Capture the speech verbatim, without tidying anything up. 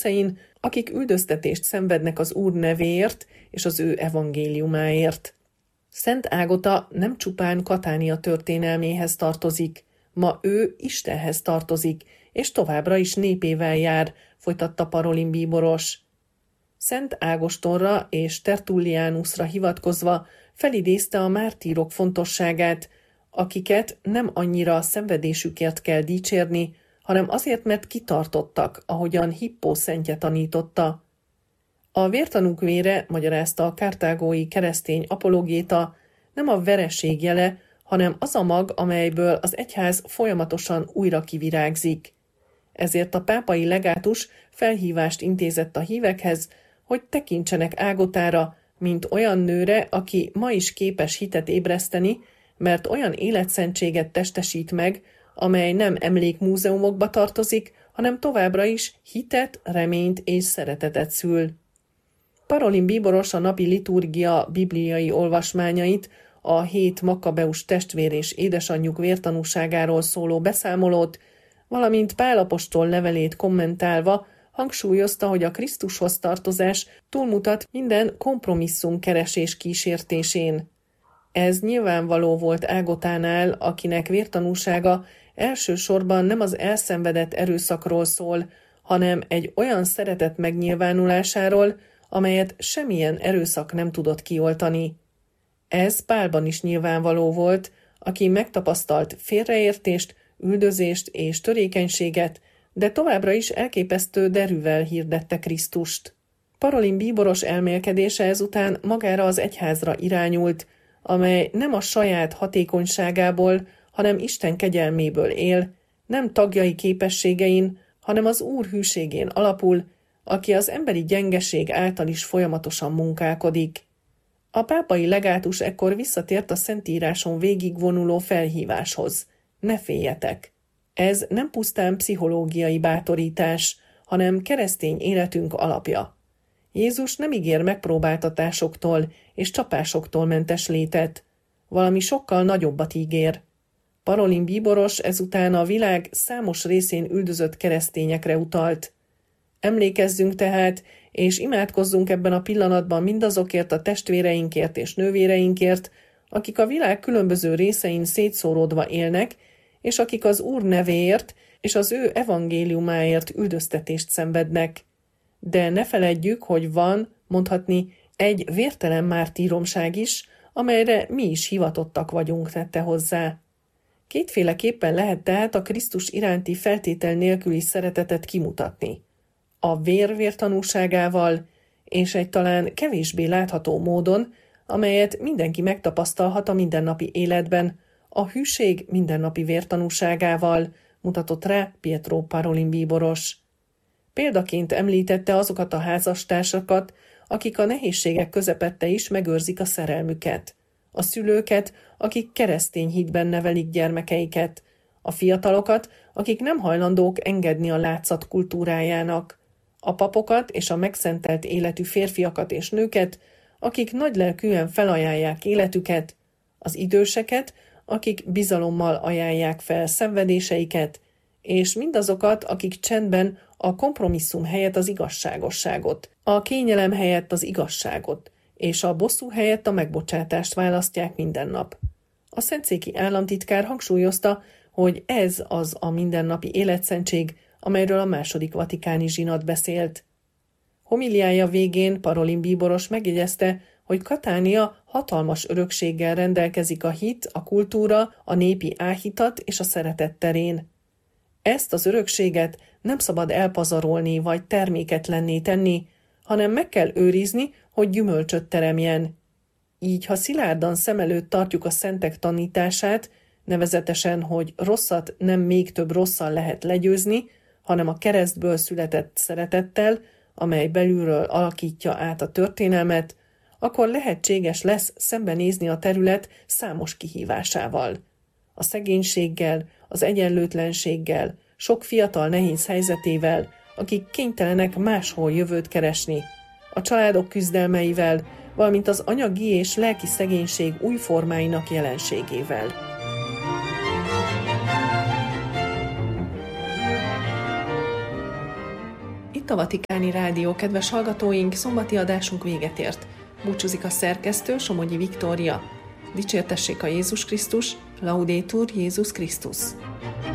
részein, akik üldöztetést szenvednek az Úr nevéért és az ő evangéliumáért. Szent Ágota nem csupán Katánia történelméhez tartozik, ma ő Istenhez tartozik, és továbbra is népével jár, folytatta Parolin bíboros. Szent Ágostonra és Tertullianusra hivatkozva felidézte a mártírok fontosságát, akiket nem annyira a szenvedésükért kell dicsérni, hanem azért, mert kitartottak, ahogyan Hippó szentje tanította. A vértanúk vére, magyarázta a kartágói keresztény apologéta, nem a vereség jele, hanem az a mag, amelyből az egyház folyamatosan újra kivirágzik. Ezért a pápai legátus felhívást intézett a hívekhez, hogy tekintsenek Ágotára, mint olyan nőre, aki ma is képes hitet ébreszteni, mert olyan életszentséget testesít meg, amely nem emlékmúzeumokba tartozik, hanem továbbra is hitet, reményt és szeretetet szül. Parolin bíboros a napi liturgia bibliai olvasmányait, a hét Makkabeus testvér és édesanyjuk vértanúságáról szóló beszámolót, valamint Pál apostol levelét kommentálva hangsúlyozta, hogy a Krisztushoz tartozás túlmutat minden kompromisszum keresés kísértésén. Ez nyilvánvaló volt Ágotánál, akinek vértanúsága elsősorban nem az elszenvedett erőszakról szól, hanem egy olyan szeretet megnyilvánulásáról, amelyet semmilyen erőszak nem tudott kioltani. Ez Pálban is nyilvánvaló volt, aki megtapasztalt félreértést, üldözést és törékenységet, de továbbra is elképesztő derűvel hirdette Krisztust. Parolin bíboros elmélkedése ezután magára az egyházra irányult, amely nem a saját hatékonyságából, hanem Isten kegyelméből él, nem tagjai képességein, hanem az Úr hűségén alapul, aki az emberi gyengeség által is folyamatosan munkálkodik. A pápai legátus ekkor visszatért a Szentíráson végigvonuló felhíváshoz. Ne féljetek! Ez nem pusztán pszichológiai bátorítás, hanem keresztény életünk alapja. Jézus nem ígér megpróbáltatásoktól és csapásoktól mentes létet, valami sokkal nagyobbat ígér. Parolin bíboros ezután a világ számos részén üldözött keresztényekre utalt. Emlékezzünk tehát, és imádkozzunk ebben a pillanatban mindazokért a testvéreinkért és nővéreinkért, akik a világ különböző részein szétszóródva élnek, és akik az Úr nevéért és az ő evangéliumáért üldöztetést szenvednek. De ne feledjük, hogy van, mondhatni, egy vértelen mártíromság is, amelyre mi is hivatottak vagyunk, tette hozzá. Kétféleképpen lehet tehát a Krisztus iránti feltétel nélküli szeretetet kimutatni. A vér vértanúságával, és egy talán kevésbé látható módon, amelyet mindenki megtapasztalhat a mindennapi életben, a hűség mindennapi vértanúságával, mutatott rá Pietro Parolin bíboros. Példaként említette azokat a házastársakat, akik a nehézségek közepette is megőrzik a szerelmüket, a szülőket, akik keresztény hitben nevelik gyermekeiket, a fiatalokat, akik nem hajlandók engedni a látszat kultúrájának, a papokat és a megszentelt életű férfiakat és nőket, akik nagylelkűen felajánlják életüket, az időseket, akik bizalommal ajánlják fel szenvedéseiket, és mindazokat, akik csendben a kompromisszum helyett az igazságosságot, a kényelem helyett az igazságot, és a bosszú helyett a megbocsátást választják minden nap. A szentszéki államtitkár hangsúlyozta, hogy ez az a mindennapi életszentség, amelyről a második vatikáni zsinat beszélt. Homiliája végén Parolin bíboros megjegyezte, hogy Katánia hatalmas örökséggel rendelkezik a hit, a kultúra, a népi áhítat és a szeretet terén. Ezt az örökséget nem szabad elpazarolni vagy terméketlenné tenni, hanem meg kell őrizni, hogy gyümölcsöt teremjen. Így, ha szilárdan szem előtt tartjuk a szentek tanítását, nevezetesen, hogy rosszat nem még több rosszal lehet legyőzni, hanem a keresztből született szeretettel, amely belülről alakítja át a történelmet, akkor lehetséges lesz szembenézni a terület számos kihívásával. A szegénységgel, az egyenlőtlenséggel, sok fiatal nehéz helyzetével, akik kénytelenek máshol jövőt keresni, a családok küzdelmeivel, valamint az anyagi és lelki szegénység új formáinak jelenségével. Itt itt a Vatikáni Rádió, kedves hallgatóink, szombati adásunk véget ért. Búcsúzik a szerkesztő, Somogyi Viktória. Dicsértessék a Jézus Krisztus, Laudetur Jézus Krisztus.